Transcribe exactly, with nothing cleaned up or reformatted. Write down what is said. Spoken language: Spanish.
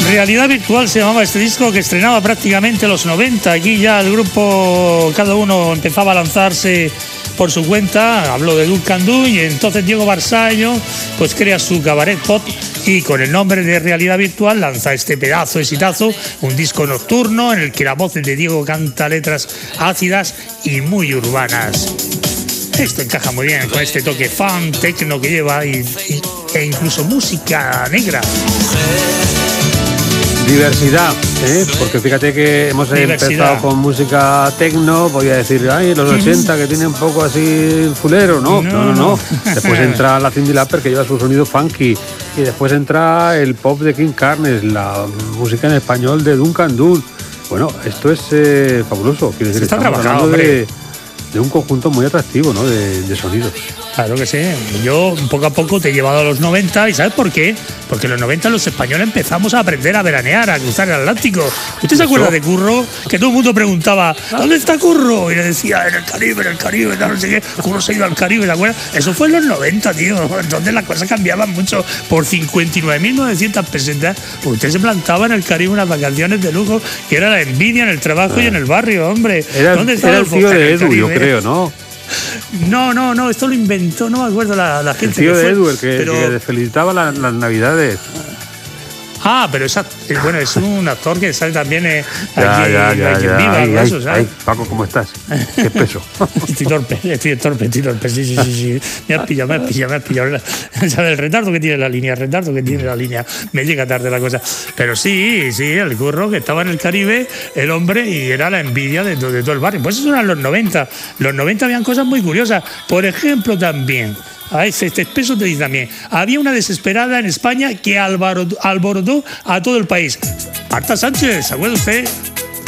Realidad Virtual se llamaba este disco, que estrenaba prácticamente los noventa. Aquí ya el grupo, cada uno empezaba a lanzarse por su cuenta. Habló de Duncan Du y entonces Diego Barzallo pues crea su cabaret pop y con el nombre de Realidad Virtual lanza este pedazo exitazo, un disco nocturno en el que la voz de Diego canta letras ácidas y muy urbanas. Esto encaja muy bien con este toque funk, techno que lleva y, y, e incluso música negra. Diversidad, ¿eh? Porque fíjate que hemos Diversidad. empezado con música techno, voy a decir, ay, los ochenta que tiene un poco así fulero, ¿no? No, no, no. no. Después entra la Cyndi Lauper, que lleva su sonido funky, y después entra el pop de King Carnes, la música en español de Duncan Du. Bueno, esto es eh, fabuloso, quiero decir, está estamos trabajado, hablando de, de un conjunto muy atractivo, ¿no? De, de sonidos. Claro que sí. Yo poco a poco te he llevado a los noventa. ¿Y sabes por qué? Porque en los noventa los españoles empezamos a aprender a veranear, a cruzar el Atlántico. ¿Usted se acuerda de Curro? Que todo el mundo preguntaba, ¿dónde está Curro? Y le decía, en el Caribe, en el Caribe, no sé qué. Curro se ha ido al Caribe, ¿te acuerdas? Eso fue en los noventa, tío. Entonces las cosas cambiaban mucho. Por cincuenta y nueve mil novecientas pesetas, usted se plantaba en el Caribe unas vacaciones de lujo, que era la envidia en el trabajo ah. y en el barrio, hombre. Era, ¿Dónde estaba era el tío de Edu, yo creo, ¿no? No, no, no, esto lo inventó, no me acuerdo la, la gente. El tío que de fue, Edward, que, pero... que felicitaba la, las navidades. Ah, pero esa, bueno, es un actor que sale también eh, ya, aquí, ya, ya, aquí ya. en Viva, Ay, eso, ay, ¿sabes? ay, Paco, ¿cómo estás? Qué peso. Estoy torpe, estoy torpe, estoy torpe, sí, sí, sí, sí. Me has pillado, me has pillado, me has pillado. ¿Sabes? El retardo que tiene la línea, el retardo que tiene la línea. Me llega tarde la cosa. Pero sí, sí, el Curro que estaba en el Caribe, el hombre, y era la envidia de, de todo el barrio. Pues eso eran los noventa. Los noventa habían cosas muy curiosas. Por ejemplo, también... A ese, este peso te dice también. Había una desesperada en España que alborotó, alborotó a todo el país. Marta Sánchez, ¿se acuerda usted?